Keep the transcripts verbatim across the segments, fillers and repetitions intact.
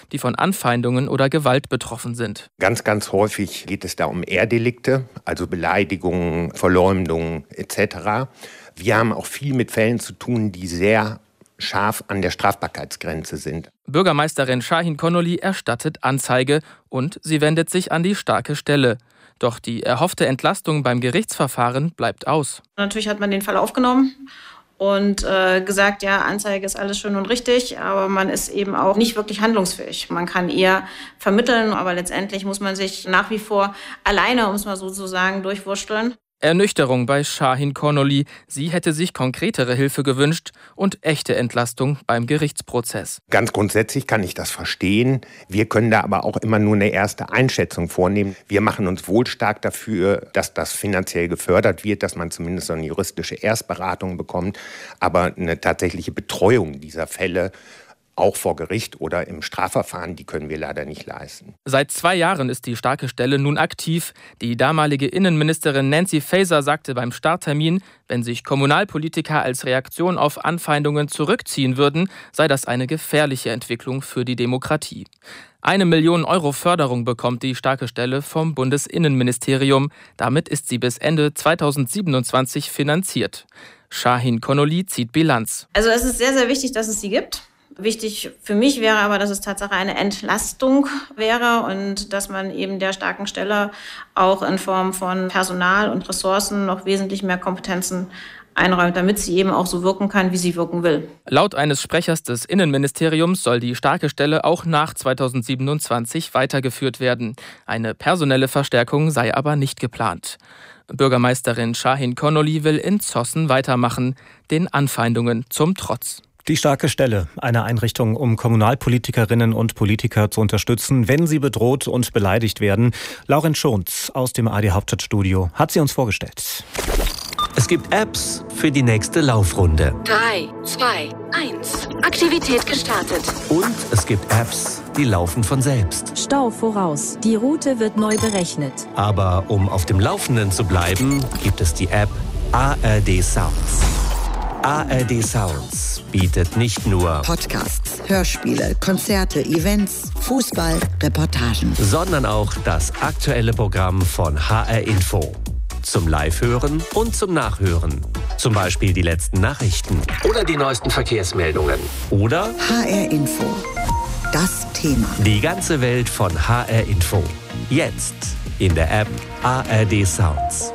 die von Anfeindungen oder Gewalt betroffen sind. Ganz, ganz häufig geht es da um Ehrdelikte, also Beleidigungen, Verleumdungen et cetera. Wir haben auch viel mit Fällen zu tun, die sehr scharf an der Strafbarkeitsgrenze sind. Bürgermeisterin Şahin Konurli erstattet Anzeige und sie wendet sich an die starke Stelle. Doch die erhoffte Entlastung beim Gerichtsverfahren bleibt aus. Natürlich hat man den Fall aufgenommen und äh, gesagt, ja, Anzeige ist alles schön und richtig, aber man ist eben auch nicht wirklich handlungsfähig. Man kann eher vermitteln, aber letztendlich muss man sich nach wie vor alleine, um es mal so zu sagen, durchwursteln. Ernüchterung bei Şahin Konurli. Sie hätte sich konkretere Hilfe gewünscht und echte Entlastung beim Gerichtsprozess. Ganz grundsätzlich kann ich das verstehen. Wir können da aber auch immer nur eine erste Einschätzung vornehmen. Wir machen uns wohl stark dafür, dass das finanziell gefördert wird, dass man zumindest eine juristische Erstberatung bekommt. Aber eine tatsächliche Betreuung dieser Fälle, auch vor Gericht oder im Strafverfahren, die können wir leider nicht leisten. Seit zwei Jahren ist die starke Stelle nun aktiv. Die damalige Innenministerin Nancy Faeser sagte beim Starttermin, wenn sich Kommunalpolitiker als Reaktion auf Anfeindungen zurückziehen würden, sei das eine gefährliche Entwicklung für die Demokratie. Eine Million Euro Förderung bekommt die starke Stelle vom Bundesinnenministerium. Damit ist sie bis Ende zweitausendsiebenundzwanzig finanziert. Şahin Konurli zieht Bilanz. Also es ist sehr, sehr wichtig, dass es sie gibt. Wichtig für mich wäre aber, dass es Tatsache eine Entlastung wäre und dass man eben der starken Stelle auch in Form von Personal und Ressourcen noch wesentlich mehr Kompetenzen einräumt, damit sie eben auch so wirken kann, wie sie wirken will. Laut eines Sprechers des Innenministeriums soll die starke Stelle auch nach zweitausendsiebenundzwanzig weitergeführt werden. Eine personelle Verstärkung sei aber nicht geplant. Bürgermeisterin Şahin Konurli will in Zossen weitermachen, den Anfeindungen zum Trotz. Die starke Stelle, eine Einrichtung, um Kommunalpolitikerinnen und Politiker zu unterstützen, wenn sie bedroht und beleidigt werden. Lauren Schonz aus dem A R D-Hauptstadtstudio hat sie uns vorgestellt. Es gibt Apps für die nächste Laufrunde. drei, zwei, eins. Aktivität gestartet. Und es gibt Apps, die laufen von selbst. Stau voraus. Die Route wird neu berechnet. Aber um auf dem Laufenden zu bleiben, gibt es die App A R D Sounds. A R D Sounds bietet nicht nur Podcasts, Hörspiele, Konzerte, Events, Fußball, Reportagen, sondern auch das aktuelle Programm von H R Info. Zum Live-Hören und zum Nachhören. Zum Beispiel die letzten Nachrichten oder die neuesten Verkehrsmeldungen. Oder H R Info. Das Thema. Die ganze Welt von H R Info. Jetzt in der App A R D Sounds.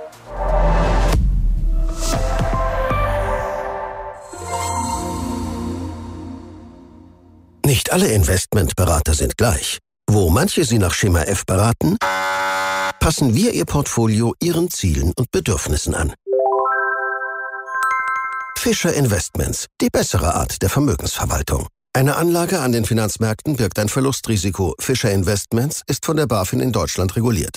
Nicht alle Investmentberater sind gleich. Wo manche Sie nach Schema F beraten, passen wir Ihr Portfolio Ihren Zielen und Bedürfnissen an. Fischer Investments, die bessere Art der Vermögensverwaltung. Eine Anlage an den Finanzmärkten birgt ein Verlustrisiko. Fischer Investments ist von der BaFin in Deutschland reguliert.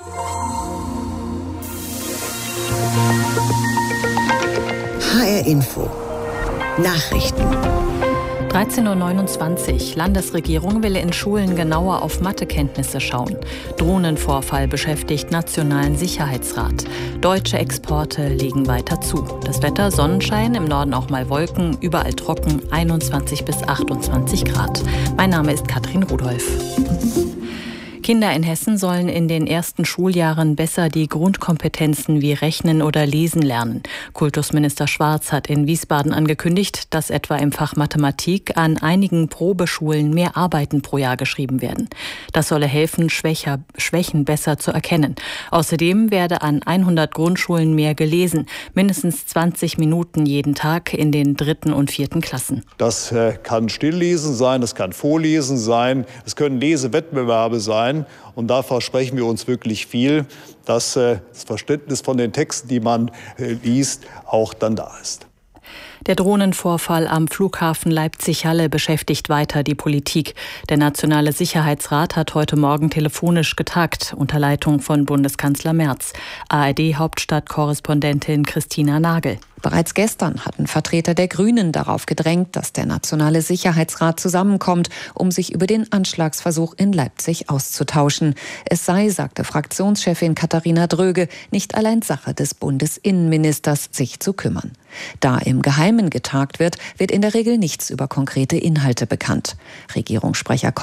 H R Info. Nachrichten. dreizehn Uhr neunundzwanzig. Landesregierung will in Schulen genauer auf Mathekenntnisse schauen. Drohnenvorfall beschäftigt Nationalen Sicherheitsrat. Deutsche Exporte legen weiter zu. Das Wetter Sonnenschein, im Norden auch mal Wolken, überall trocken, einundzwanzig bis achtundzwanzig Grad. Mein Name ist Katrin Rudolph. Kinder in Hessen sollen in den ersten Schuljahren besser die Grundkompetenzen wie Rechnen oder Lesen lernen. Kultusminister Schwarz hat in Wiesbaden angekündigt, dass etwa im Fach Mathematik an einigen Probeschulen mehr Arbeiten pro Jahr geschrieben werden. Das solle helfen, Schwächer, Schwächen besser zu erkennen. Außerdem werde an hundert Grundschulen mehr gelesen, mindestens zwanzig Minuten jeden Tag in den dritten und vierten Klassen. Das kann Stilllesen sein, das kann Vorlesen sein, es können Lesewettbewerbe sein. Und da versprechen wir uns wirklich viel, dass das Verständnis von den Texten, die man liest, auch dann da ist. Der Drohnenvorfall am Flughafen Leipzig-Halle beschäftigt weiter die Politik. Der Nationale Sicherheitsrat hat heute Morgen telefonisch getagt, unter Leitung von Bundeskanzler Merz. A R D-Hauptstadtkorrespondentin Christina Nagel. Bereits gestern hatten Vertreter der Grünen darauf gedrängt, dass der Nationale Sicherheitsrat zusammenkommt, um sich über den Anschlagsversuch in Leipzig auszutauschen. Es sei, sagte Fraktionschefin Katharina Dröge, nicht allein Sache des Bundesinnenministers, sich zu kümmern. Da im Geheimen getagt wird, wird in der Regel nichts über konkrete Inhalte bekannt. Regierungssprecher